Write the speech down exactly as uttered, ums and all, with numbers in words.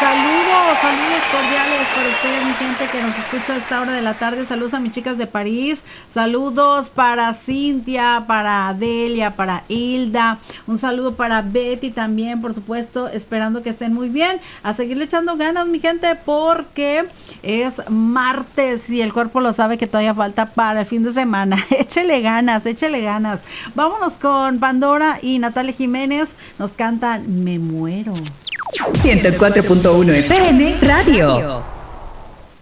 Saludos, saludos cordiales para ustedes, mi gente que nos escucha a esta hora de la tarde. Saludos a mis chicas de París. Saludos para Cintia, para Adelia, para Hilda. Un saludo para Betty también, por supuesto, esperando que estén muy bien. A seguirle echando ganas, mi gente, porque es martes y el cuerpo lo sabe que todavía falta para el fin de semana. Échele ganas, échele ganas. Vámonos con Pandora y Natalia Jiménez. Nos cantan Me Muero. ciento cuatro punto uno F M Radio.